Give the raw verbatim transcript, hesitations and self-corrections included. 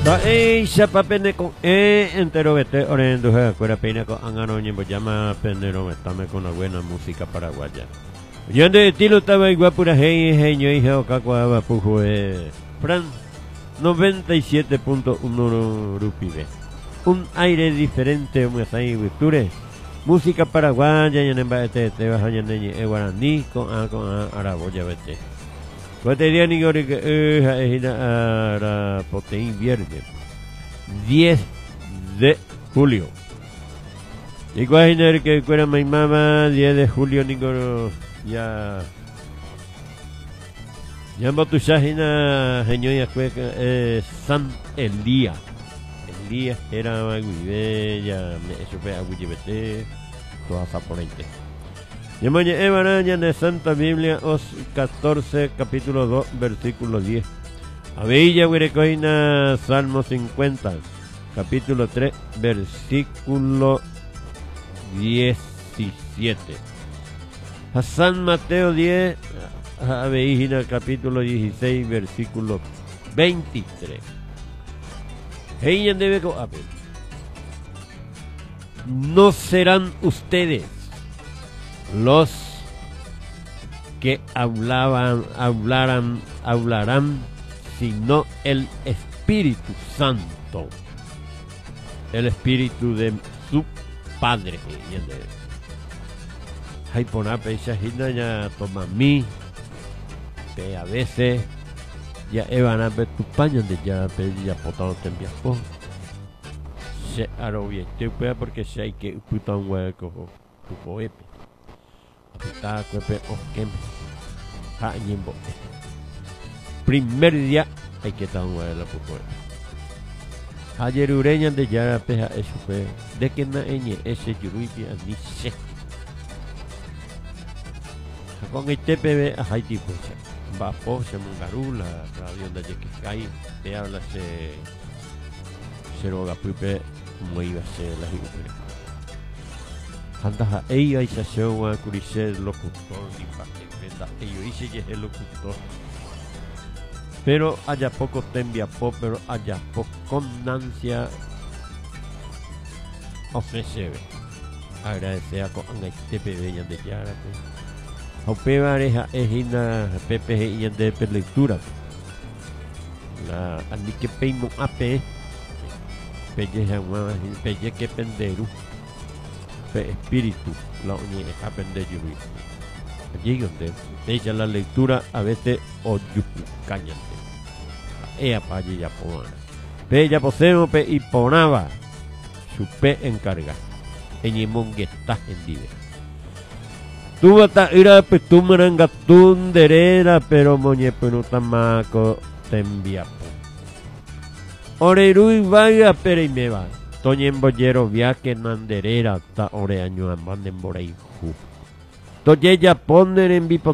Ei siapa pene con e entero vete orendo fuera pena con angano nyembo llama penero metame con la buena música paraguaya. Yende estilo estaba igual pura hey hey yo hija kakwa pujo eh Fran noventa y siete punto uno rupibe. Un aire diferente un asai virture. Música paraguaya ya nemba este te vas a ñe e guaraní con a con a araboya vete. Cotidiano y que es la proteína viernes diez de julio. Y cuál que fuera mi mamá diez de julio ni ya ya me tu shahina señora fue San Elías. Elías era muy bella, eso fue a Guillebete, toda esa ponente. Yamaña Evaraña de Santa Biblia, Os catorce, capítulo dos, versículo diez. Avilla Huirecoina, Salmo cincuenta, capítulo tres, versículo diecisiete. A San Mateo diez, Aveína, capítulo dieciséis, versículo veintitrés. Ella debe con no serán ustedes los que hablaban, hablarán, hablarán, sino el Espíritu Santo, el Espíritu de su Padre. Hay ponape esa hina ya toma mí, que a veces ya evan a ver tu paño de ya pedir ya potado te enviapo. Se hará bien, te puede porque si hay que putar un hueco tu poepe. Está cuepe osquem ha ñembo. Primer día hay que estar un la pupoe. Ayer ureña de ya peja eso fue de que na eñe ese yuruipi ni se. Con este pebe a Haití pues va po se mungarula radio de que cae te habla se se roga pupe como iba a ser la hiper. Antaja ella y se hace un curicé locutor ni para que venda ello hice que es el locutor pero haya poco tembia po pero haya poco constancia ofrece agradecer a con este bebé de yara a pevareja es una pp y de lectura la anique peimo ap pelleja una pelle que penderu espíritu la uñe aprende yuri allí donde ella la lectura a veces o yupu cállate ella pa allí ya ponana bella poseo pe y ponaba su pe encarga en yemongue está en dive tu bata ira pe tu maranga tunderera pero moñe pero tamaco te envía orerui vaya pero y me va Toñen bollero viaje nanderera ta ore año amanden borei ju. Toye ya ponen en vipo